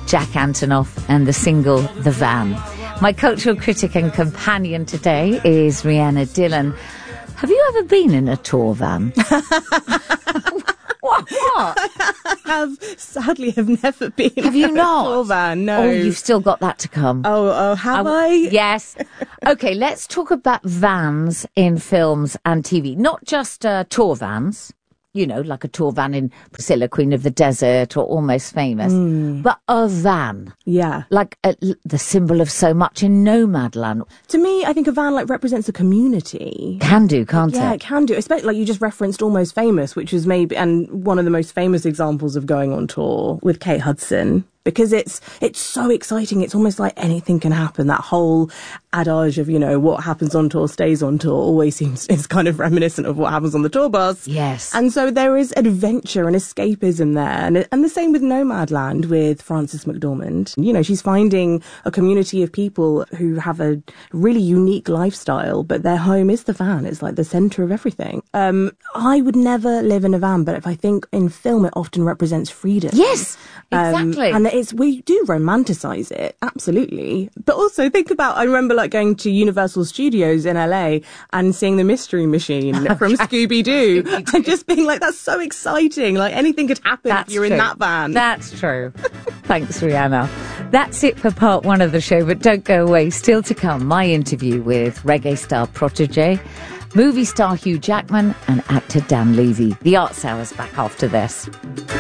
Jack Antonoff and the single The Van. My cultural critic and companion today is Rhianna Dillon. Have you ever been in a tour van? What? Sadly have never been. Have you in not? A tour van, no. Oh, you've still got that to come. Oh, have I? Yes. Okay, let's talk about vans in films and TV. Not just tour vans, you know, like a tour van in Priscilla, Queen of the Desert or Almost Famous, but a van. Yeah. Like the symbol of so much in Nomadland. To me, I think a van represents a community. Can do, can't it? Yeah, it can do. Especially like you just referenced Almost Famous, which is maybe and one of the most famous examples of going on tour with Kate Hudson. Because it's so exciting. It's almost like anything can happen. That whole adage of, you know, what happens on tour stays on tour always is kind of reminiscent of what happens on the tour bus. Yes. And so there is adventure and escapism there. And the same with Nomadland with Frances McDormand. You know, she's finding a community of people who have a really unique lifestyle, but their home is the van. It's like the centre of everything. I would never live in a van, but if I think in film, it often represents freedom. Yes, exactly. And we do romanticize it, absolutely. But also think about, I remember like going to Universal Studios in LA and seeing the Mystery Machine from Scooby-Doo and just being like, that's so exciting. Like anything could happen if you're in that van. That's true. Thanks, Rhianna. That's it for part one of the show, but don't go away. Still to come, my interview with reggae star Protoje, movie star Hugh Jackman and actor Dan Levy. The Arts Hour's back after this.